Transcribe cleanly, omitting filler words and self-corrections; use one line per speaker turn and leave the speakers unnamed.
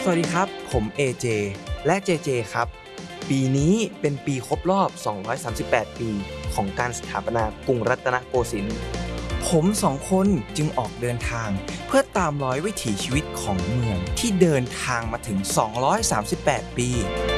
สวัสดีครับผม AJ และ JJ ครับปีนี้เป็นปีครบรอบ 238 ปีของการสถาปนากรุงรัตนโกสินทร์ผมสองคนจึงออกเดินทางเพื่อตามรอยวิถีชีวิตของเมืองที่เดินทางมาถึง 238 ปี